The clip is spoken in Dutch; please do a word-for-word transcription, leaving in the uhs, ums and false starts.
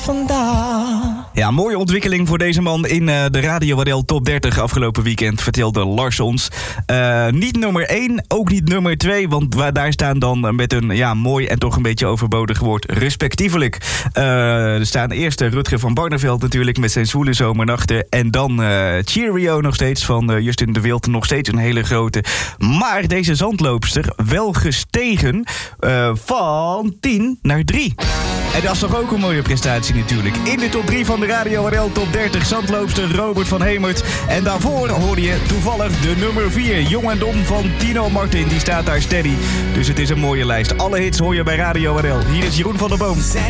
vandaag. Ja, mooie ontwikkeling voor deze man in uh, de Radio Wadel Top dertig afgelopen weekend, vertelde Lars ons. Uh, niet nummer één, ook niet nummer twee, want waar daar staan dan met een ja, mooi en toch een beetje overbodig woord respectievelijk. Uh, er staan eerst Rutger van Barneveld natuurlijk met zijn zwoele zomernachten. En dan uh, Cheerio nog steeds van uh, Justin de Wild, nog steeds een hele grote. Maar deze zandloopster wel gestegen uh, van tien naar drie. En dat is toch ook een mooie prestatie natuurlijk. In de top drie van de Radio Wadel Top dertig, zandloopster Robert van Hemert. En daarvoor hoorde je toevallig de nummer vier, Jong en Dom van Tino Martin. Die staat daar steady. Dus het is een mooie lijst. Alle hits hoor je bij Radio Wadel. Hier is Jeroen van der Boom.